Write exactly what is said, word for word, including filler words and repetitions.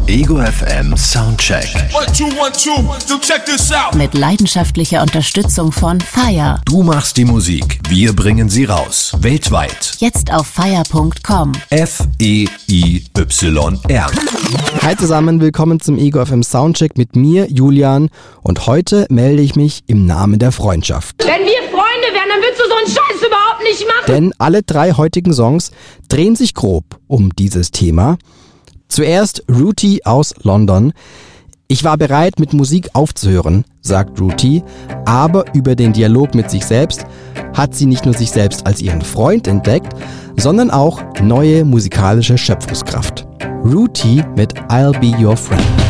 Ego F M Soundcheck. One, two, one, two, so check this out. Mit leidenschaftlicher Unterstützung von Fire. Du machst die Musik, wir bringen sie raus. Weltweit. Jetzt auf fire punkt com. F E I Y R. Hi zusammen, willkommen zum Ego F M Soundcheck mit mir, Julian. Und heute melde ich mich im Namen der Freundschaft. Wenn wir Freunde wären, dann würdest du so einen Scheiß überhaupt nicht machen. Denn alle drei heutigen Songs drehen sich grob um dieses Thema. Zuerst Ruti aus London. Ich war bereit, mit Musik aufzuhören, sagt Ruti, aber über den Dialog mit sich selbst hat sie nicht nur sich selbst als ihren Freund entdeckt, sondern auch neue musikalische Schöpfungskraft. Ruti mit I'll Be Your Friend.